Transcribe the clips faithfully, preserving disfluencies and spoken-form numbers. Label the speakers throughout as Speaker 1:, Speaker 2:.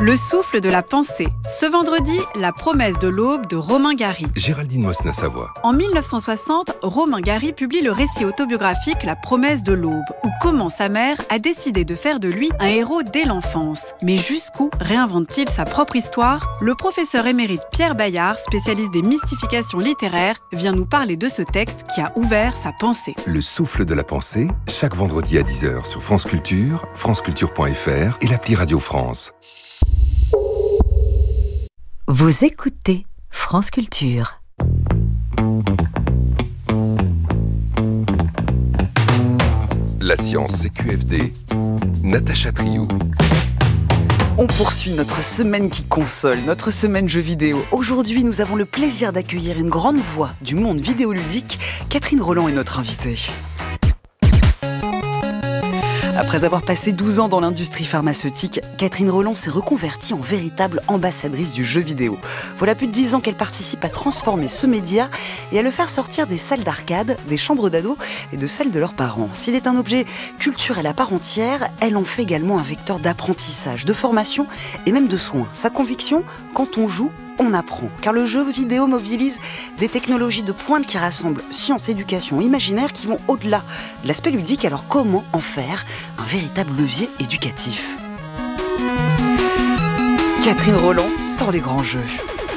Speaker 1: Le souffle de la pensée. Ce vendredi, la promesse de l'aube de Romain Gary.
Speaker 2: Géraldine Mosna-Savoie.
Speaker 1: En mille neuf cent soixante, Romain Gary publie le récit autobiographique La promesse de l'aube, où comment sa mère a décidé de faire de lui un héros dès l'enfance. Mais jusqu'où réinvente-t-il sa propre histoire ? Le professeur émérite Pierre Bayard, spécialiste des mystifications littéraires, vient nous parler de ce texte qui a ouvert sa pensée.
Speaker 2: Le souffle de la pensée, chaque vendredi à dix heures sur France Culture, franceculture point f r et l'appli Radio France.
Speaker 3: Vous écoutez France Culture.
Speaker 2: La science C Q F D, Natacha Triou.
Speaker 4: On poursuit notre semaine qui console, notre semaine jeux vidéo. Aujourd'hui, nous avons le plaisir d'accueillir une grande voix du monde vidéoludique. Catherine Rolland est notre invitée. Après avoir passé douze ans dans l'industrie pharmaceutique, Catherine Rolland s'est reconvertie en véritable ambassadrice du jeu vidéo. Voilà plus de dix ans qu'elle participe à transformer ce média et à le faire sortir des salles d'arcade, des chambres d'ados et de celles de leurs parents. S'il est un objet culturel à part entière, elle en fait également un vecteur d'apprentissage, de formation et même de soins. Sa conviction, quand on joue, on apprend, car le jeu vidéo mobilise des technologies de pointe qui rassemblent science, éducation, imaginaire qui vont au-delà de l'aspect ludique. Alors comment en faire un véritable levier éducatif ? Catherine Rolland sort les grands jeux.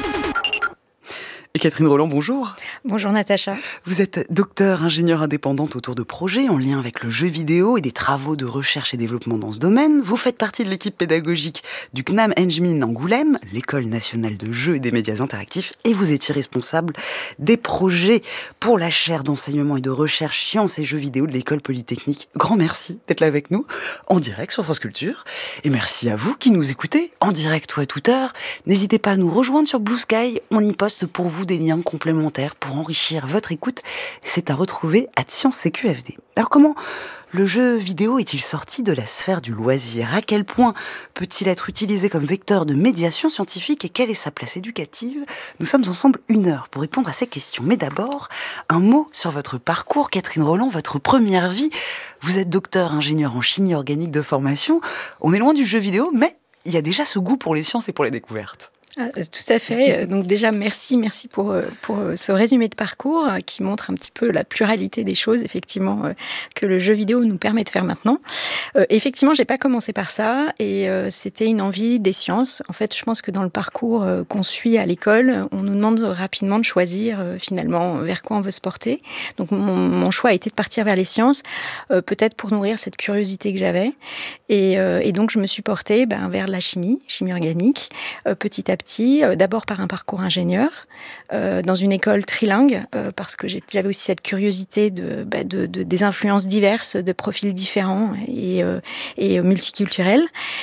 Speaker 4: Et Catherine Rolland, bonjour.
Speaker 5: Bonjour Natacha.
Speaker 4: Vous êtes docteure, ingénieure indépendante autour de projets en lien avec le jeu vidéo et des travaux de recherche et développement dans ce domaine. Vous faites partie de l'équipe pédagogique du C N A M Engmin Angoulême, l'École nationale de jeux et des médias interactifs, et vous étiez responsable des projets pour la chaire d'enseignement et de recherche sciences et jeux vidéo de l'École Polytechnique. Grand merci d'être là avec nous, en direct sur France Culture. Et merci à vous qui nous écoutez, en direct ou à toute heure. N'hésitez pas à nous rejoindre sur Blue Sky, on y poste pour vous des liens complémentaires pour enrichir votre écoute. C'est à retrouver à Science C Q F D. Alors comment le jeu vidéo est-il sorti de la sphère du loisir ? À quel point peut-il être utilisé comme vecteur de médiation scientifique et quelle est sa place éducative ? Nous sommes ensemble une heure pour répondre à ces questions. Mais d'abord, un mot sur votre parcours. Catherine Rolland, votre première vie. Vous êtes docteur ingénieur en chimie organique de formation. On est loin du jeu vidéo, mais il y a déjà ce goût pour les sciences et pour les découvertes.
Speaker 5: Ah, tout à fait. Donc déjà, merci, merci pour, pour ce résumé de parcours qui montre un petit peu la pluralité des choses, effectivement, que le jeu vidéo nous permet de faire maintenant. Euh, effectivement, j'ai pas commencé par ça et euh, c'était une envie des sciences. En fait, je pense que dans le parcours euh, qu'on suit à l'école, on nous demande rapidement de choisir euh, finalement vers quoi on veut se porter. Donc mon, mon choix a été de partir vers les sciences, euh, peut-être pour nourrir cette curiosité que j'avais. Et, euh, et donc je me suis portée ben, vers la chimie, chimie organique, euh, petit à petit. D'abord par un parcours ingénieur, euh, dans une école trilingue, euh, parce que j'avais aussi cette curiosité de, bah, de, de, des influences diverses, de profils différents et, euh, et multiculturels.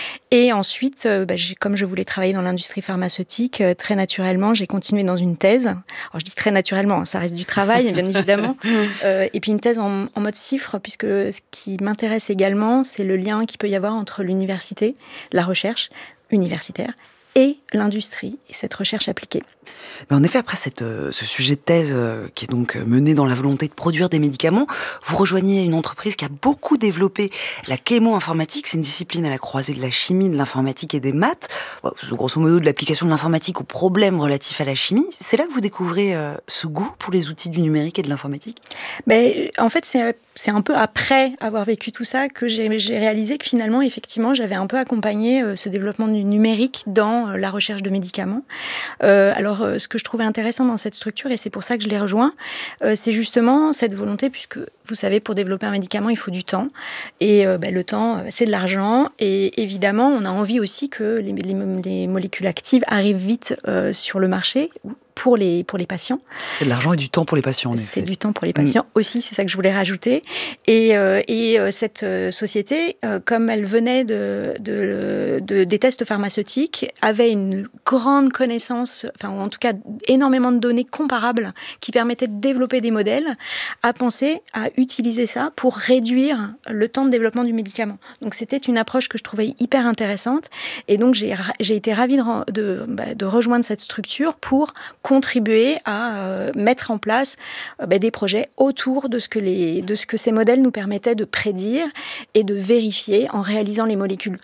Speaker 5: Et ensuite, euh, bah, comme je voulais travailler dans l'industrie pharmaceutique, euh, très naturellement, j'ai continué dans une thèse. Alors je dis très naturellement, hein, ça reste du travail, bien évidemment. Euh, et puis une thèse en, en mode cifre, puisque ce qui m'intéresse également, c'est le lien qu'il peut y avoir entre l'université, la recherche universitaire, et l'industrie et cette recherche appliquée.
Speaker 4: Mais en effet, après cette, euh, ce sujet de thèse euh, qui est donc mené dans la volonté de produire des médicaments, vous rejoignez une entreprise qui a beaucoup développé la chémo-informatique. C'est une discipline à la croisée de la chimie, de l'informatique et des maths. Bon, grosso modo, de l'application de l'informatique aux problèmes relatifs à la chimie. C'est là que vous découvrez euh, ce goût pour les outils du numérique et de l'informatique ?
Speaker 5: Ben, en fait, c'est, c'est un peu après avoir vécu tout ça que j'ai, j'ai réalisé que finalement, effectivement, j'avais un peu accompagné euh, ce développement du numérique dans euh, la recherche de médicaments. Euh, alors, euh, ce que je trouvais intéressant dans cette structure, et c'est pour ça que je l'ai rejoint, euh, c'est justement cette volonté, puisque vous savez, pour développer un médicament, il faut du temps. Et euh, ben, le temps, c'est de l'argent. Et évidemment, on a envie aussi que les, les, les molécules actives arrivent vite euh, sur le marché, pour les, pour les patients.
Speaker 4: C'est de l'argent et du temps pour les patients, en effet.
Speaker 5: C'est du temps pour les patients mmh. aussi, c'est ça que je voulais rajouter. Et, euh, et euh, cette euh, société, euh, comme elle venait de, de, de, des tests pharmaceutiques, avait une grande connaissance, enfin en tout cas énormément de données comparables qui permettaient de développer des modèles, a pensé à utiliser ça pour réduire le temps de développement du médicament. Donc c'était une approche que je trouvais hyper intéressante. Et donc j'ai, j'ai été ravie de, de, bah, de rejoindre cette structure pour contribuer à euh, mettre en place euh, bah, des projets autour de ce, que les, de ce que ces modèles nous permettaient de prédire et de vérifier en réalisant les molécules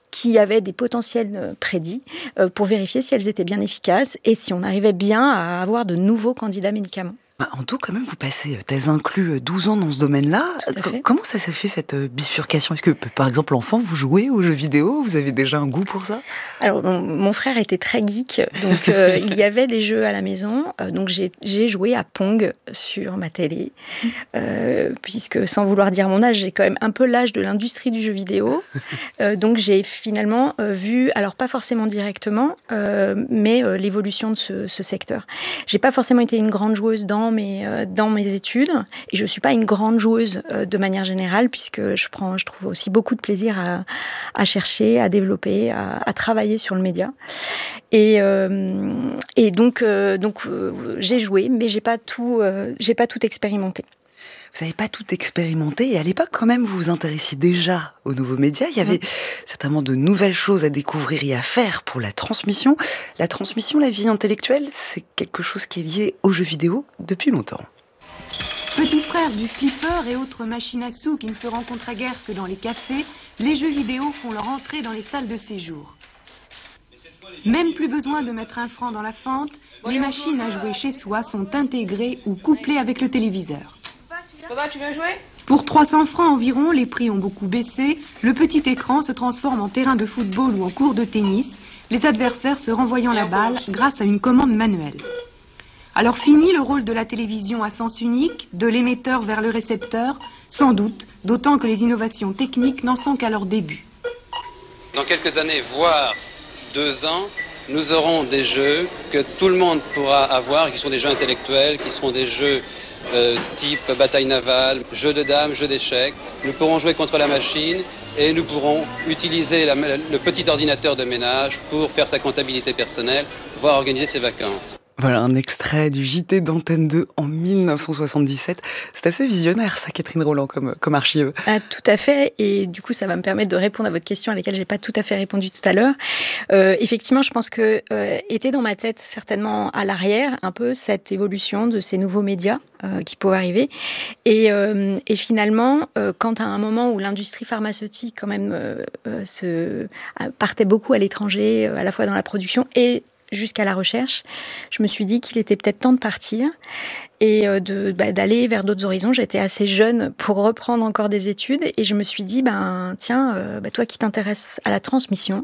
Speaker 5: qui avaient des potentiels prédits euh, pour vérifier si elles étaient bien efficaces et si on arrivait bien à avoir de nouveaux candidats médicaments.
Speaker 4: En tout, quand même, vous passez, thèse inclus, douze ans dans ce domaine-là. C- comment ça s'est fait, cette bifurcation ? Est-ce que, par exemple, enfant, vous jouez aux jeux vidéo ? Vous avez déjà un goût pour ça ?
Speaker 5: Alors, mon, mon frère était très geek, donc euh, il y avait des jeux à la maison. Euh, donc, j'ai, j'ai joué à Pong sur ma télé, euh, puisque, sans vouloir dire mon âge, j'ai quand même un peu l'âge de l'industrie du jeu vidéo. Euh, donc, j'ai finalement euh, vu, alors pas forcément directement, euh, mais euh, l'évolution de ce, ce secteur. J'ai pas forcément été une grande joueuse dans Mes, euh, dans mes études, et je ne suis pas une grande joueuse euh, de manière générale, puisque je, prends, je trouve aussi beaucoup de plaisir à, à chercher, à développer, à, à travailler sur le média. Et, euh, et donc, euh, donc euh, j'ai joué, mais je n'ai pas tout, euh, j'ai pas tout expérimenté.
Speaker 4: Vous n'avez pas tout expérimenté, et à l'époque, quand même, vous vous intéressiez déjà aux nouveaux médias. Il y avait mmh. certainement de nouvelles choses à découvrir et à faire pour la transmission. La transmission, la vie intellectuelle, c'est quelque chose qui est lié aux jeux vidéo depuis longtemps.
Speaker 6: Petit frère du flipper et autres machines à sous qui ne se rencontrent à guère que dans les cafés, les jeux vidéo font leur entrée dans les salles de séjour. Même plus besoin de mettre un franc dans la fente, les machines à jouer chez soi sont intégrées ou couplées avec le téléviseur.
Speaker 7: Papa, tu viens jouer ?
Speaker 6: Pour trois cents francs environ, les prix ont beaucoup baissé, le petit écran se transforme en terrain de football ou en court de tennis, les adversaires se renvoyant la balle grâce à une commande manuelle. Alors fini le rôle de la télévision à sens unique, de l'émetteur vers le récepteur, sans doute, d'autant que les innovations techniques n'en sont qu'à leur début.
Speaker 8: Dans quelques années, voire deux ans, nous aurons des jeux que tout le monde pourra avoir, qui sont des jeux intellectuels, qui seront des jeux euh, type bataille navale, jeux de dames, jeux d'échecs. Nous pourrons jouer contre la machine et nous pourrons utiliser la, le petit ordinateur de ménage pour faire sa comptabilité personnelle, voire organiser ses vacances.
Speaker 4: Voilà un extrait du J T d'Antenne deux en dix-neuf cent soixante-dix-sept. C'est assez visionnaire, ça, Catherine Rolland, comme, comme archive.
Speaker 5: Ah, tout à fait. Et du coup, ça va me permettre de répondre à votre question à laquelle je n'ai pas tout à fait répondu tout à l'heure. Euh, effectivement, je pense que euh, était dans ma tête, certainement à l'arrière, un peu cette évolution de ces nouveaux médias euh, qui pouvaient arriver. Et, euh, et finalement, euh, quand à un moment où l'industrie pharmaceutique, quand même, euh, euh, se, partait beaucoup à l'étranger, à la fois dans la production et jusqu'à la recherche, je me suis dit qu'il était peut-être temps de partir et de, bah, d'aller vers d'autres horizons. J'étais assez jeune pour reprendre encore des études et je me suis dit, ben, tiens, euh, bah, toi qui t'intéresses à la transmission,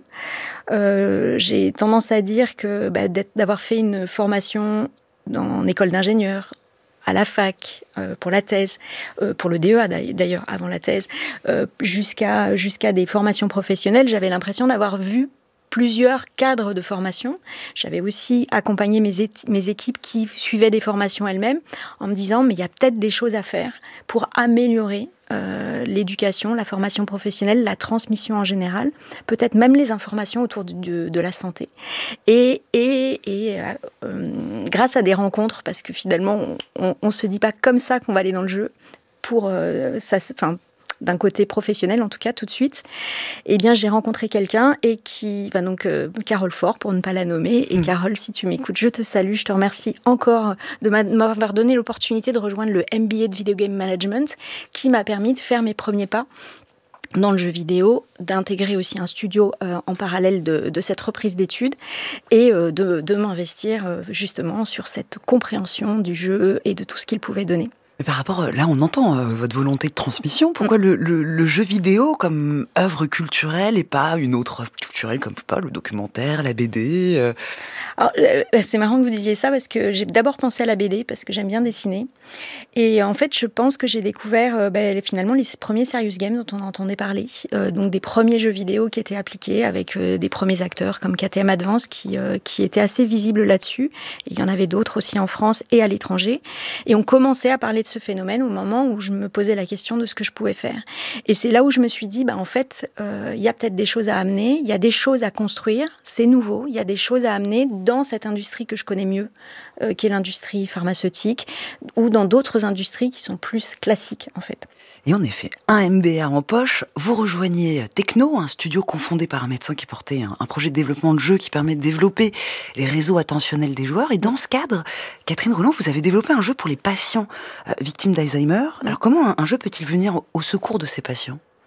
Speaker 5: euh, j'ai tendance à dire que bah, d'avoir fait une formation en école d'ingénieur, à la fac, euh, pour la thèse, euh, pour le D E A d'ailleurs, avant la thèse, euh, jusqu'à, jusqu'à des formations professionnelles, j'avais l'impression d'avoir vu plusieurs cadres de formation. J'avais aussi accompagné mes, é- mes équipes qui suivaient des formations elles-mêmes en me disant, mais il y a peut-être des choses à faire pour améliorer euh, l'éducation, la formation professionnelle, la transmission en général, peut-être même les informations autour de, de, de la santé. Et, et, et euh, grâce à des rencontres, parce que finalement, on ne se dit pas comme ça qu'on va aller dans le jeu, pour euh, ça, enfin, d'un côté professionnel en tout cas tout de suite, eh bien j'ai rencontré quelqu'un et qui, enfin, donc euh, Carole Faure pour ne pas la nommer, et mmh. Carole, si tu m'écoutes, je te salue, je te remercie encore de m'avoir donné l'opportunité de rejoindre le M B A de Video Game Management qui m'a permis de faire mes premiers pas dans le jeu vidéo, d'intégrer aussi un studio euh, en parallèle de, de cette reprise d'études et euh, de, de m'investir euh, justement sur cette compréhension du jeu et de tout ce qu'il pouvait donner.
Speaker 4: Mais par rapport, là on entend euh, votre volonté de transmission, pourquoi mmh. le, le, le jeu vidéo comme œuvre culturelle et pas une autre œuvre culturelle comme pas, le documentaire, la B D euh...
Speaker 5: Alors, euh, c'est marrant que vous disiez ça parce que j'ai d'abord pensé à la B D parce que j'aime bien dessiner et en fait je pense que j'ai découvert euh, bah, finalement les premiers serious games dont on entendait parler, euh, donc des premiers jeux vidéo qui étaient appliqués avec euh, des premiers acteurs comme K T M Advance qui, euh, qui étaient assez visibles là-dessus, et il y en avait d'autres aussi en France et à l'étranger, et on commençait à parler de ce phénomène au moment où je me posais la question de ce que je pouvais faire. Et c'est là où je me suis dit, bah, en fait, euh, il y a peut-être des choses à amener, il y a des choses à construire, c'est nouveau, il y a des choses à amener dans cette industrie que je connais mieux, euh, qui est l'industrie pharmaceutique, ou dans d'autres industries qui sont plus classiques, en fait.
Speaker 4: Et en effet, un M B A en poche, vous rejoignez Techno, un studio cofondé par un médecin qui portait un, un projet de développement de jeu qui permet de développer les réseaux attentionnels des joueurs. Et dans ce cadre, Catherine Rolland, vous avez développé un jeu pour les patients euh, victimes d'Alzheimer. Alors comment un, un jeu peut-il venir au, au secours de ces patients ?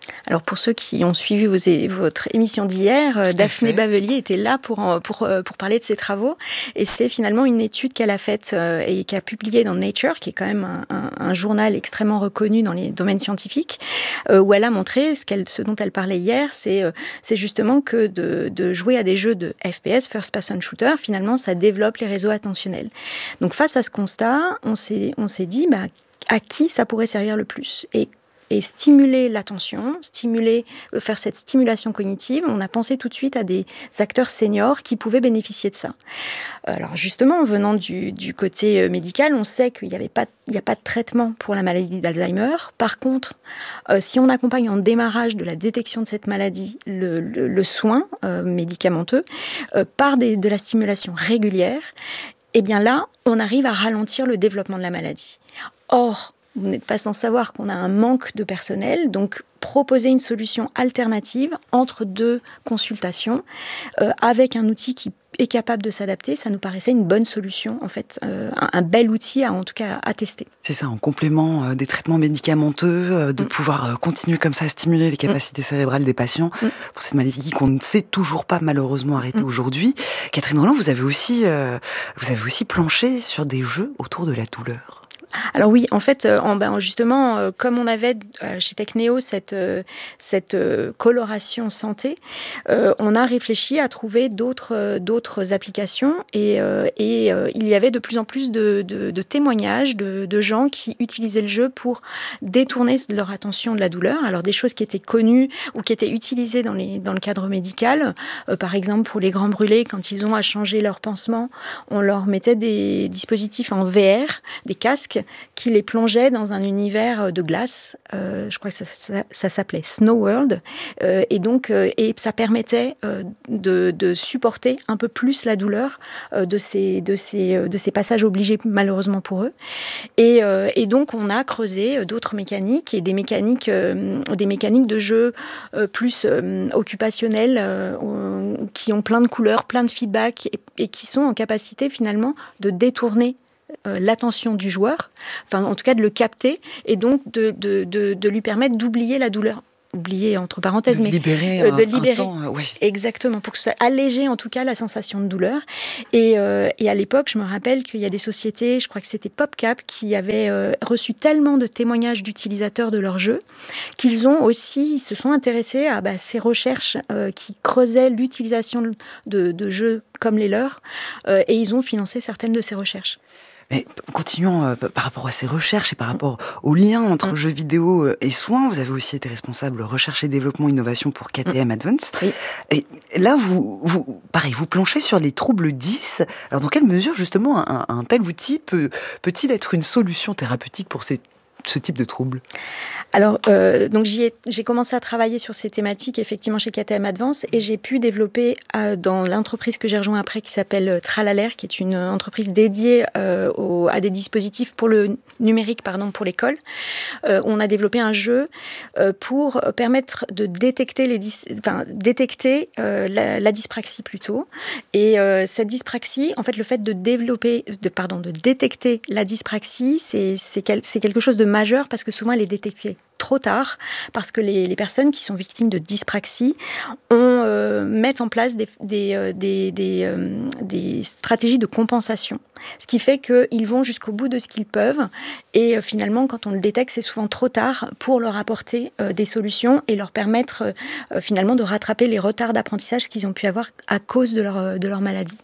Speaker 5: Alors pour ceux qui ont suivi vos, votre émission d'hier, euh, Daphné Bavelier était là pour, pour, pour parler de ses travaux. Et c'est finalement une étude qu'elle a faite euh, et qu'elle a publiée dans Nature, qui est quand même un, un, un journal extrêmement reconnu dans les domaines scientifiques, euh, où elle a montré, ce, qu'elle, ce dont elle parlait hier, c'est, euh, c'est justement que de, de jouer à des jeux de F P S, First Person Shooter, finalement ça développe les réseaux attentionnels. Donc face à ce constat, on s'est, on s'est dit bah, à qui ça pourrait servir le plus. Et Et stimuler l'attention, stimuler, faire cette stimulation cognitive, on a pensé tout de suite à des acteurs seniors qui pouvaient bénéficier de ça. Alors justement, venant du, du côté médical, on sait qu'il n'y avait pas, il n'y a pas de traitement pour la maladie d'Alzheimer. Par contre, euh, si on accompagne en démarrage de la détection de cette maladie le, le, le soin euh, médicamenteux euh, par des, de la stimulation régulière, eh bien là, on arrive à ralentir le développement de la maladie. Or, vous n'êtes pas sans savoir qu'on a un manque de personnel, donc proposer une solution alternative entre deux consultations euh, avec un outil qui est capable de s'adapter, ça nous paraissait une bonne solution, en fait, euh, un, un bel outil à, en tout cas, à tester.
Speaker 4: C'est ça, en complément euh, des traitements médicamenteux, euh, de mm. pouvoir euh, continuer comme ça à stimuler les capacités mm. cérébrales des patients mm. pour cette maladie qu'on ne sait toujours pas malheureusement arrêter mm. aujourd'hui. Catherine Roland, vous avez aussi, euh, vous avez aussi planché sur des jeux autour de la douleur.
Speaker 5: Alors oui, en fait, en, ben justement, euh, comme on avait euh, chez Technéo cette, euh, cette euh, coloration santé, euh, on a réfléchi à trouver d'autres, euh, d'autres applications et, euh, et euh, il y avait de plus en plus de, de, de témoignages de, de gens qui utilisaient le jeu pour détourner leur attention de la douleur. Alors des choses qui étaient connues ou qui étaient utilisées dans, les, dans le cadre médical, euh, par exemple pour les grands brûlés, quand ils ont à changer leur pansement, on leur mettait des dispositifs en V R, des casques, qui les plongeait dans un univers de glace. Euh, je crois que ça, ça, ça s'appelait Snow World. Euh, et donc, euh, et ça permettait euh, de, de supporter un peu plus la douleur euh, de, ces, de, ces, de ces passages obligés, malheureusement pour eux. Et, euh, et donc, on a creusé d'autres mécaniques et des mécaniques, euh, des mécaniques de jeu euh, plus euh, occupationnelles euh, qui ont plein de couleurs, plein de feedback et, et qui sont en capacité, finalement, de détourner Euh, l'attention du joueur, enfin en tout cas de le capter et donc de, de, de, de lui permettre d'oublier la douleur. Oublier entre parenthèses,
Speaker 4: de
Speaker 5: mais
Speaker 4: libérer
Speaker 5: euh, de
Speaker 4: un,
Speaker 5: libérer.
Speaker 4: Un temps, euh, ouais.
Speaker 5: Exactement, pour que ça alléger en tout cas la sensation de douleur. Et, euh, et à l'époque, je me rappelle qu'il y a des sociétés, je crois que c'était PopCap, qui avaient euh, reçu tellement de témoignages d'utilisateurs de leur jeu qu'ils ont aussi, ils se sont intéressés à bah, ces recherches euh, qui creusaient l'utilisation de, de jeux comme les leurs euh, et ils ont financé certaines de ces recherches.
Speaker 4: Mais continuons euh, par rapport à ces recherches et par rapport au lien entre mmh. jeux vidéo et soins. Vous avez aussi été responsable recherche et développement innovation pour K T M mmh. Advance.
Speaker 5: Oui.
Speaker 4: Et là, vous, vous, pareil, vous planchez sur les troubles dys. Alors, dans quelle mesure, justement, un, un tel outil peut, peut-il être une solution thérapeutique pour ces, ce type de troubles ?
Speaker 5: Alors, euh, donc j'y ai, j'ai commencé à travailler sur ces thématiques effectivement chez K T M Advance et j'ai pu développer euh, dans l'entreprise que j'ai rejoint après qui s'appelle Tralalaire, qui est une entreprise dédiée euh, au, à des dispositifs pour le numérique, pardon, pour l'école. Euh, on a développé un jeu euh, pour permettre de détecter les, dis, enfin détecter euh, la, la dyspraxie plutôt. Et euh, cette dyspraxie, en fait, le fait de développer, de pardon, de détecter la dyspraxie, c'est c'est, quel, c'est quelque chose de majeur parce que souvent elle est détectée trop tard, parce que les, les personnes qui sont victimes de dyspraxie on, euh, mettent en place des, des, euh, des, des, euh, des stratégies de compensation. Ce qui fait qu'ils vont jusqu'au bout de ce qu'ils peuvent. Et euh, finalement, quand on le détecte, c'est souvent trop tard pour leur apporter euh, des solutions et leur permettre euh, finalement de rattraper les retards d'apprentissage qu'ils ont pu avoir à cause de leur, de leur maladie.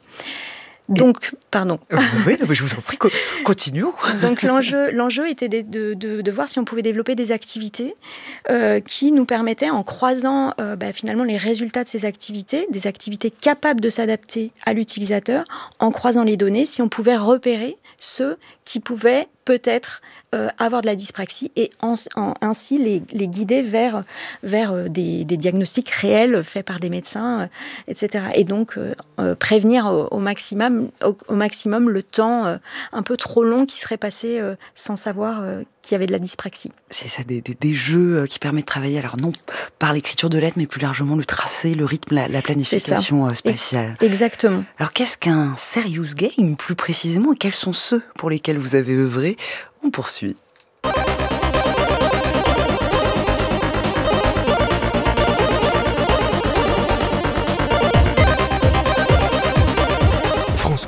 Speaker 5: Donc, et... pardon.
Speaker 4: Euh, oui, je vous en prie, continuons.
Speaker 5: Donc, l'enjeu, l'enjeu était de, de, de, de voir si on pouvait développer des activités euh, qui nous permettaient, en croisant euh, bah, finalement les résultats de ces activités, des activités capables de s'adapter à l'utilisateur, en croisant les données, si on pouvait repérer ceux qui pouvaient peut-être euh, avoir de la dyspraxie et en, en, ainsi les, les guider vers, vers des, des diagnostics réels faits par des médecins, euh, et cetera. Et donc euh, euh, prévenir au, au, maximum, au, au maximum le temps euh, un peu trop long qui serait passé euh, sans savoir euh, qu'il y avait de la dyspraxie.
Speaker 4: C'est ça, des, des, des jeux qui permettent de travailler, alors non par l'écriture de lettres, mais plus largement le tracé, le rythme, la, la planification spatiale.
Speaker 5: Exactement.
Speaker 4: Alors qu'est-ce qu'un serious game, plus précisément, et quels sont ceux pour lesquels vous avez œuvré ? On poursuit.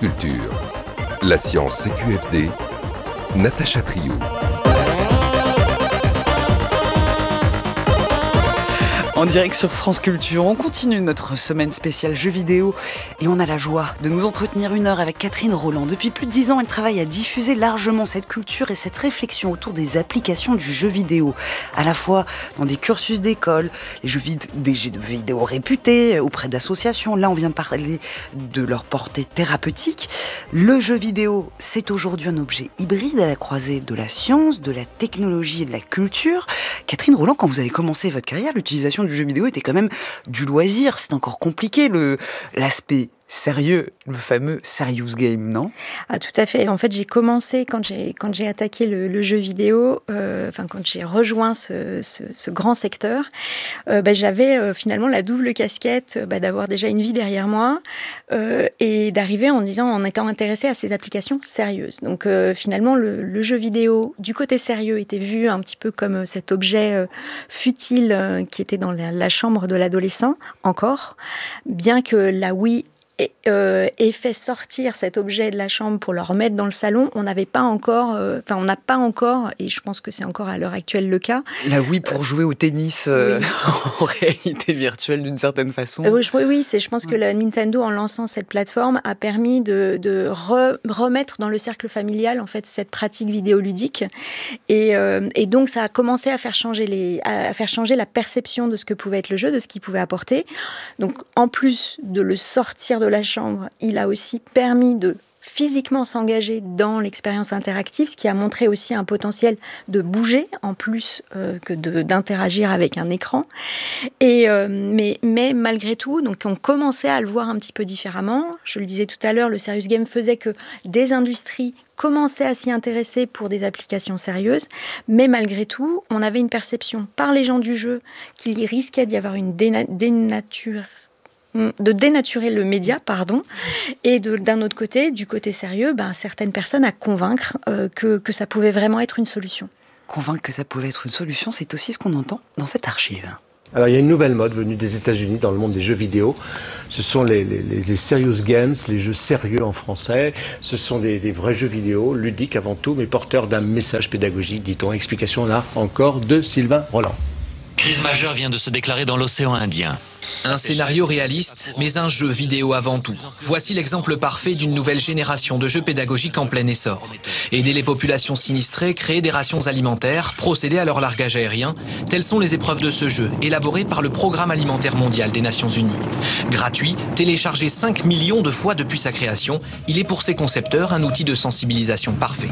Speaker 2: Culture. La science C Q F D, Natacha Triou.
Speaker 4: En direct sur France Culture, on continue notre semaine spéciale jeux vidéo et on a la joie de nous entretenir une heure avec Catherine Rolland. Depuis plus de dix ans, elle travaille à diffuser largement cette culture et cette réflexion autour des applications du jeu vidéo, à la fois dans des cursus d'école, les jeux vid- des jeux vidéo réputés auprès d'associations. Là, on vient de parler de leur portée thérapeutique. Le jeu vidéo, c'est aujourd'hui un objet hybride à la croisée de la science, de la technologie et de la culture. Catherine Rolland, quand vous avez commencé votre carrière, l'utilisation du jeu vidéo était quand même du loisir. C'est encore compliqué, le, l'aspect sérieux, le fameux serious game, non ?
Speaker 5: Ah, tout à fait. En fait, j'ai commencé, quand j'ai, quand j'ai attaqué le, le jeu vidéo, euh, enfin, quand j'ai rejoint ce, ce, ce grand secteur, euh, bah, j'avais euh, finalement la double casquette bah, d'avoir déjà une vie derrière moi euh, et d'arriver en disant, en étant intéressée à ces applications sérieuses. Donc, euh, finalement, le, le jeu vidéo, du côté sérieux, était vu un petit peu comme cet objet euh, futile euh, qui était dans la, la chambre de l'adolescent, encore, bien que la Wii Et, euh, et fait sortir cet objet de la chambre pour le remettre dans le salon, on n'avait pas encore, enfin euh, on n'a pas encore, et je pense que c'est encore à l'heure actuelle le cas.
Speaker 4: La Wii pour euh, jouer au tennis euh, oui. en réalité virtuelle d'une certaine façon.
Speaker 5: Euh, oui, je, oui, c'est, je pense que la Nintendo, en lançant cette plateforme, a permis de, de re, remettre dans le cercle familial en fait cette pratique vidéoludique, et, euh, et donc ça a commencé à faire changer les, à faire changer la perception de ce que pouvait être le jeu, de ce qu'il pouvait apporter. Donc en plus de le sortir de de la chambre, il a aussi permis de physiquement s'engager dans l'expérience interactive, ce qui a montré aussi un potentiel de bouger en plus euh, que de, d'interagir avec un écran. Et, euh, mais, mais malgré tout, donc on commençait à le voir un petit peu différemment. Je le disais tout à l'heure, le serious game faisait que des industries commençaient à s'y intéresser pour des applications sérieuses, mais malgré tout, on avait une perception par les gens du jeu qu'il risquait d'y avoir une déna- dénature de dénaturer le média, pardon, et de, d'un autre côté, du côté sérieux, ben, certaines personnes à convaincre euh, que, que ça pouvait vraiment être une solution.
Speaker 4: Convaincre que ça pouvait être une solution, c'est aussi ce qu'on entend dans cette archive.
Speaker 7: Alors il y a une nouvelle mode venue des États-Unis dans le monde des jeux vidéo. Ce sont les, les, les serious games, les jeux sérieux en français. Ce sont des, des vrais jeux vidéo, ludiques avant tout, mais porteurs d'un message pédagogique, dit-on. Explication là encore de Sylvain Rolland.
Speaker 9: Crise majeure vient de se déclarer dans l'océan Indien.
Speaker 10: Un scénario réaliste, mais un jeu vidéo avant tout. Voici l'exemple parfait d'une nouvelle génération de jeux pédagogiques en plein essor. Aider les populations sinistrées, créer des rations alimentaires, procéder à leur largage aérien, telles sont les épreuves de ce jeu, élaboré par le Programme alimentaire mondial des Nations Unies. Gratuit, téléchargé cinq millions de fois depuis sa création, il est pour ses concepteurs un outil de sensibilisation parfait.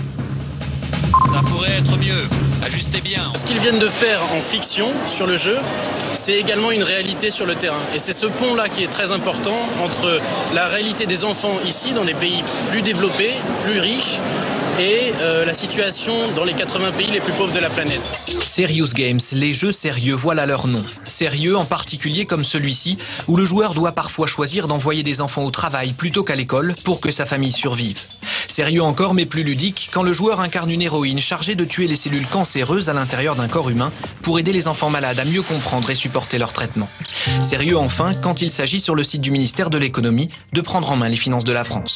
Speaker 9: Ça pourrait être mieux. Ajustez bien.
Speaker 11: Ce qu'ils viennent de faire en fiction sur le jeu, c'est également une réalité sur le terrain. Et c'est ce pont-là qui est très important entre la réalité des enfants ici, dans des pays plus développés, plus riches, et euh, la situation dans les quatre-vingts pays les plus pauvres de la planète.
Speaker 10: Serious Games, les jeux sérieux, voilà leur nom. Sérieux en particulier comme celui-ci, où le joueur doit parfois choisir d'envoyer des enfants au travail plutôt qu'à l'école pour que sa famille survive. Sérieux encore mais plus ludique, quand le joueur incarne une héroïne chargée de tuer les cellules cancéreuses à l'intérieur d'un corps humain pour aider les enfants malades à mieux comprendre et supporter leur traitement. Sérieux enfin quand il s'agit sur le site du ministère de l'économie de prendre en main les finances de la France.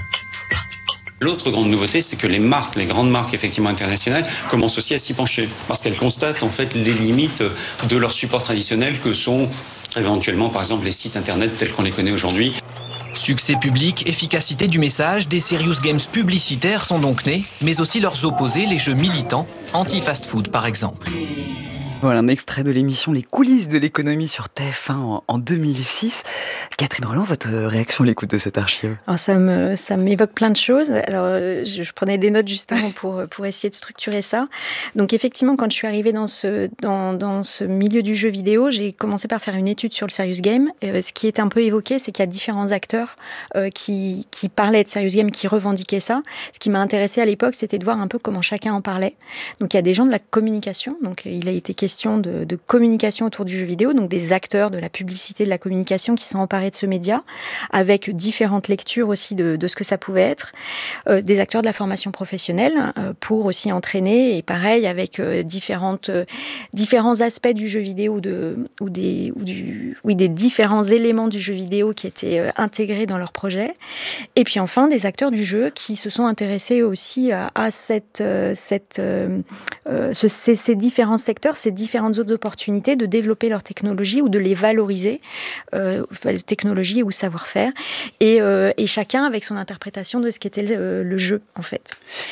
Speaker 8: L'autre grande nouveauté, c'est que les marques, les grandes marques effectivement internationales, commencent aussi à s'y pencher, parce qu'elles constatent en fait les limites de leur support traditionnel que sont éventuellement par exemple les sites internet tels qu'on les connaît aujourd'hui.
Speaker 10: Succès public, efficacité du message, des serious games publicitaires sont donc nés, mais aussi leurs opposés, les jeux militants, anti-fast-food par exemple.
Speaker 4: Voilà un extrait de l'émission Les coulisses de l'économie sur T F un en, en deux mille six. Catherine Rolland, votre réaction à l'écoute de cette archive ?
Speaker 5: Alors ça me ça m'évoque plein de choses. Alors je, je prenais des notes justement pour pour essayer de structurer ça. Donc effectivement, quand je suis arrivée dans ce dans dans ce milieu du jeu vidéo, j'ai commencé par faire une étude sur le serious game. Euh, ce qui est un peu évoqué, c'est qu'il y a différents acteurs euh, qui qui parlaient de serious game, qui revendiquaient ça. Ce qui m'a intéressée à l'époque, c'était de voir un peu comment chacun en parlait. Donc il y a des gens de la communication. Donc il a été question question de, de communication autour du jeu vidéo, donc des acteurs de la publicité, de la communication qui sont emparés de ce média, avec différentes lectures aussi de, de ce que ça pouvait être, euh, des acteurs de la formation professionnelle euh, pour aussi entraîner, et pareil avec euh, différentes, euh, différents aspects du jeu vidéo de, ou, des, ou du, oui, des différents éléments du jeu vidéo qui étaient euh, intégrés dans leur projet. Et puis enfin, des acteurs du jeu qui se sont intéressés aussi à, à cette, euh, cette, euh, euh, ce, ces, ces différents secteurs, ces différentes autres opportunités de développer leur technologie ou de les valoriser, euh, technologie ou savoir-faire, et, euh, et chacun avec son interprétation de ce qu'était le, le jeu, en fait.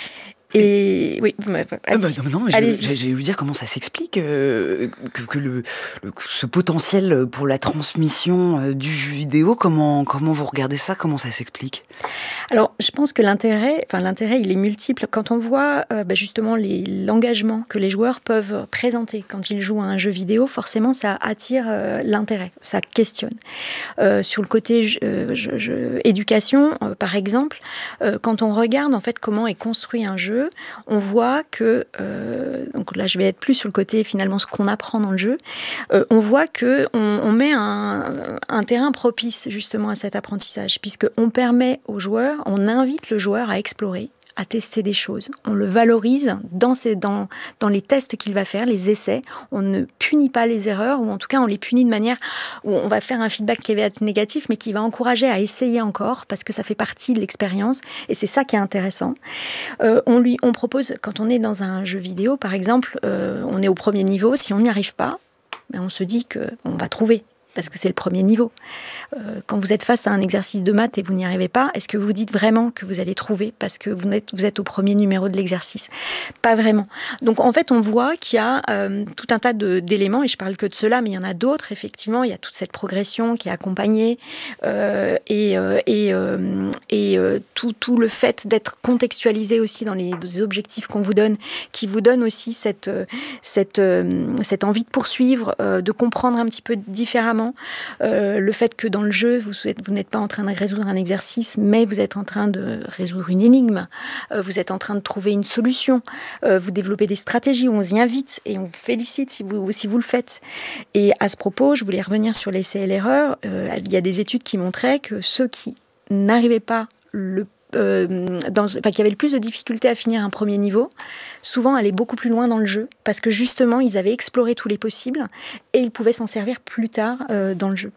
Speaker 5: Et oui,
Speaker 4: ah bah non, non, mais j'ai, j'ai voulu dire comment ça s'explique euh, que, que le, le, ce potentiel pour la transmission euh, du jeu vidéo, comment comment vous regardez ça, comment ça s'explique?
Speaker 5: Alors, je pense que l'intérêt, enfin l'intérêt, il est multiple. Quand on voit euh, bah, justement les, l'engagement que les joueurs peuvent présenter quand ils jouent à un jeu vidéo, forcément, ça attire euh, l'intérêt, ça questionne. Euh, sur le côté euh, je, je, éducation, euh, par exemple, euh, quand on regarde en fait comment est construit un jeu, on voit que, euh, donc là je vais être plus sur le côté finalement ce qu'on apprend dans le jeu, euh, on voit qu'on on met un, un terrain propice justement à cet apprentissage, puisqu'on permet aux joueurs, on invite le joueur à explorer, à tester des choses. On le valorise dans, ses, dans, dans les tests qu'il va faire, les essais. On ne punit pas les erreurs, ou en tout cas on les punit de manière où on va faire un feedback qui va être négatif, mais qui va encourager à essayer encore, parce que ça fait partie de l'expérience, et c'est ça qui est intéressant. Euh, on, lui, on propose, quand on est dans un jeu vidéo, par exemple, euh, on est au premier niveau, si on n'y arrive pas, ben on se dit qu'on va trouver, parce que c'est le premier niveau. Euh, quand vous êtes face à un exercice de maths et vous n'y arrivez pas, est-ce que vous dites vraiment que vous allez trouver parce que vous êtes, vous êtes au premier numéro de l'exercice? Pas vraiment. Donc en fait, on voit qu'il y a euh, tout un tas de, d'éléments, et je parle que de cela, mais il y en a d'autres, effectivement. Il y a toute cette progression qui est accompagnée, euh, et, euh, et, euh, et euh, tout, tout le fait d'être contextualisé aussi dans les, les objectifs qu'on vous donne, qui vous donne aussi cette, cette, euh, cette envie de poursuivre, euh, de comprendre un petit peu différemment. Euh, le fait que dans le jeu, vous, vous n'êtes pas en train de résoudre un exercice, mais vous êtes en train de résoudre une énigme, euh, vous êtes en train de trouver une solution, euh, vous développez des stratégies, on vous y invite et on vous félicite si vous, si vous le faites. Et à ce propos, je voulais revenir sur l'essai et l'erreur. Euh, il y a des études qui montraient que ceux qui n'arrivaient pas le Euh, dans, enfin, qui avaient le plus de difficultés à finir un premier niveau, souvent allaient beaucoup plus loin dans le jeu, parce que justement, ils avaient exploré tous les possibles et ils pouvaient s'en servir plus tard euh, dans le jeu.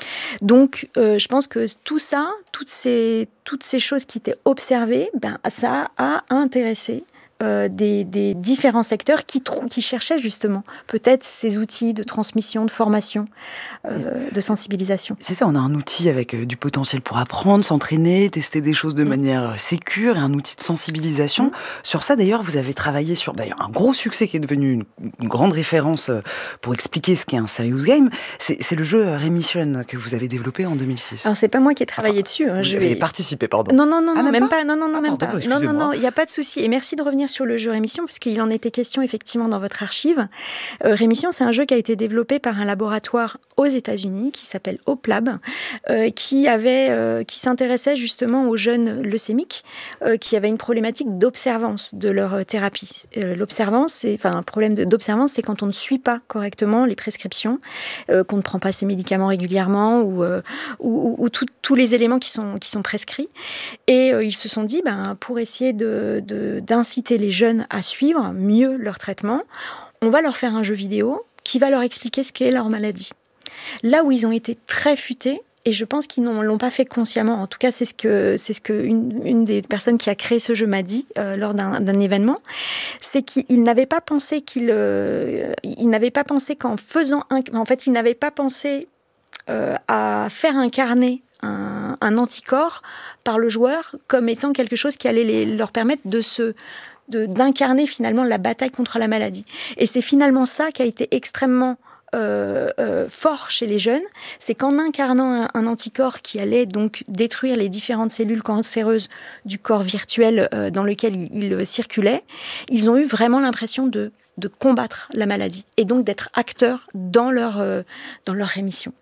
Speaker 5: Donc, euh, je pense que tout ça, toutes ces, toutes ces choses qui étaient observées, ben, ça a intéressé Euh, des, des différents secteurs qui, trou- qui cherchaient justement peut-être ces outils de transmission, de formation, euh, de sensibilisation.
Speaker 4: C'est ça, on a un outil avec euh, du potentiel pour apprendre, s'entraîner, tester des choses de mmh. manière euh, sécure, et un outil de sensibilisation. Mmh. Sur ça, d'ailleurs, vous avez travaillé sur d'ailleurs, un gros succès qui est devenu une, une grande référence euh, pour expliquer ce qu'est un serious game. C'est, c'est le jeu Remission que vous avez développé en deux mille six.
Speaker 5: Alors, c'est pas moi qui ai travaillé enfin, dessus. Hein,
Speaker 4: vous
Speaker 5: je
Speaker 4: avez
Speaker 5: vais...
Speaker 4: participé, pardon.
Speaker 5: Non, non, non,
Speaker 4: ah,
Speaker 5: non
Speaker 4: même,
Speaker 5: même
Speaker 4: pas,
Speaker 5: pas. Non, non, non,
Speaker 4: ah,
Speaker 5: même
Speaker 4: pardon,
Speaker 5: pas. Non, non, non, il n'y a pas de souci. Et merci de revenir sur le jeu Rémission, parce qu'il en était question effectivement dans votre archive. Euh, Rémission, c'est un jeu qui a été développé par un laboratoire aux États-Unis qui s'appelle OPLAB, euh, qui avait, euh, qui s'intéressait justement aux jeunes leucémiques euh, qui avaient une problématique d'observance de leur euh, thérapie. Euh, l'observance, c'est, enfin un problème de, d'observance, c'est quand on ne suit pas correctement les prescriptions, euh, qu'on ne prend pas ses médicaments régulièrement, ou, euh, ou, ou, ou tous les éléments qui sont, qui sont prescrits. Et euh, ils se sont dit, ben, pour essayer de, de, d'inciter les jeunes à suivre mieux leur traitement, on va leur faire un jeu vidéo qui va leur expliquer ce qu'est leur maladie. Là où ils ont été très futés, et je pense qu'ils ne l'ont pas fait consciemment, en tout cas c'est ce que, c'est ce que une, une des personnes qui a créé ce jeu m'a dit euh, lors d'un, d'un événement, c'est qu'ils n'avaient pas pensé qu'ils, euh, ils n'avaient pas pensé qu'en faisant un, en fait ils n'avaient pas pensé euh, à faire incarner un, un anticorps par le joueur comme étant quelque chose qui allait les, leur permettre de se De, d'incarner finalement la bataille contre la maladie. Et c'est finalement ça qui a été extrêmement euh, euh, fort chez les jeunes, c'est qu'en incarnant un, un anticorps qui allait donc détruire les différentes cellules cancéreuses du corps virtuel euh, dans lequel ils il circulaient, ils ont eu vraiment l'impression de, de combattre la maladie et donc d'être acteurs dans leur, euh, dans leur rémission.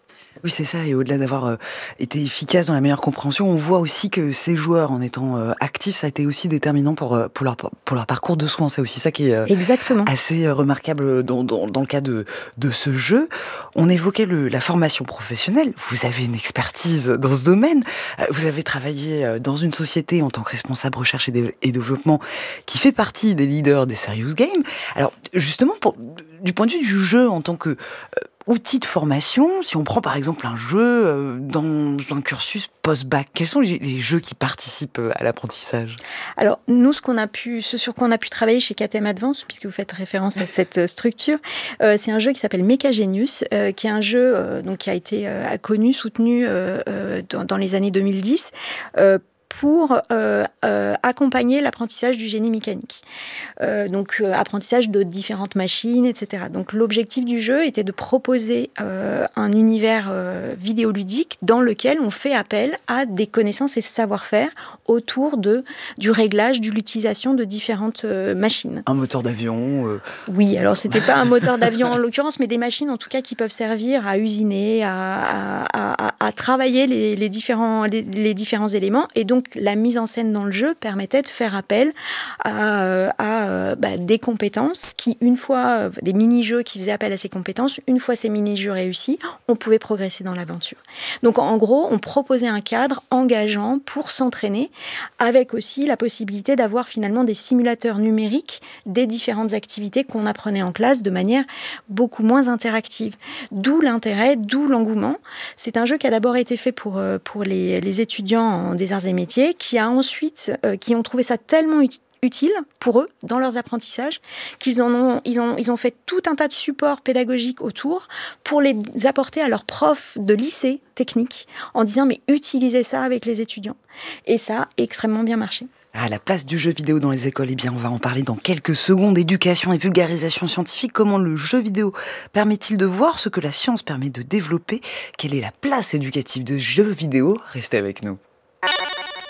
Speaker 4: Oui, c'est ça. Et au-delà d'avoir euh, été efficace dans la meilleure compréhension, on voit aussi que ces joueurs, en étant euh, actifs, ça a été aussi déterminant pour, euh, pour, leur, pour leur parcours de soins. C'est aussi ça qui est euh,
Speaker 5: Exactement.
Speaker 4: assez euh, remarquable dans, dans, dans le cas de, de ce jeu. On évoquait le, la formation professionnelle. Vous avez une expertise dans ce domaine. Vous avez travaillé dans une société en tant que responsable recherche et, dé- et développement qui fait partie des leaders des Serious Games. Alors, justement, pour, du point de vue du jeu en tant que... Euh, outil de formation, si on prend par exemple un jeu euh, dans un cursus post-bac, quels sont les, les jeux qui participent à l'apprentissage ?
Speaker 5: Alors, nous, ce, qu'on a pu, ce sur quoi on a pu travailler chez K T M Advance, puisque vous faites référence à cette structure, euh, c'est un jeu qui s'appelle Mecagenius, euh, qui est un jeu euh, donc, qui a été euh, connu, soutenu euh, euh, dans, dans les années deux mille dix, euh, pour euh, euh, accompagner l'apprentissage du génie mécanique. Euh, donc, euh, apprentissage de différentes machines, et cetera. Donc, l'objectif du jeu était de proposer euh, un univers euh, vidéoludique dans lequel on fait appel à des connaissances et savoir-faire autour de, du réglage, de l'utilisation de différentes euh, machines.
Speaker 4: Un moteur d'avion euh...
Speaker 5: Oui, alors c'était pas un moteur d'avion en l'occurrence, mais des machines en tout cas qui peuvent servir à usiner, à, à, à, à travailler les, les, différents, les, les différents éléments. Et donc, Donc, la mise en scène dans le jeu permettait de faire appel à, à bah, des compétences qui, une fois, des mini-jeux qui faisaient appel à ces compétences, une fois ces mini-jeux réussis, on pouvait progresser dans l'aventure. Donc, en gros, on proposait un cadre engageant pour s'entraîner, avec aussi la possibilité d'avoir finalement des simulateurs numériques des différentes activités qu'on apprenait en classe de manière beaucoup moins interactive. D'où l'intérêt, d'où l'engouement. C'est un jeu qui a d'abord été fait pour, pour les, les étudiants en des arts et métiers, qui a ensuite, euh, qui ont trouvé ça tellement ut- utile pour eux dans leurs apprentissages qu'ils en ont, ils ont, ils ont fait tout un tas de supports pédagogiques autour pour les apporter à leurs profs de lycée technique en disant mais utilisez ça avec les étudiants. Et ça a extrêmement bien marché.
Speaker 4: À la place du jeu vidéo dans les écoles, eh bien, on va en parler dans quelques secondes. Éducation et vulgarisation scientifique. Comment le jeu vidéo permet-il de voir ce que la science permet de développer ? Quelle est la place éducative de jeux vidéo ? Restez avec nous.